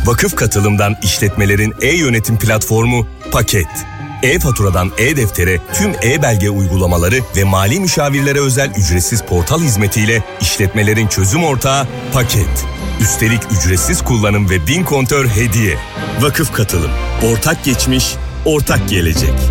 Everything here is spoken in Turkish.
Vakıf Katılım'dan işletmelerin e-yönetim platformu Paket. E-faturadan e-deftere tüm e-belge uygulamaları ve mali müşavirlere özel ücretsiz portal hizmetiyle işletmelerin çözüm ortağı Paket. Üstelik ücretsiz kullanım ve 1000 kontör hediye. Vakıf Katılım. Ortak geçmiş, ortak gelecek.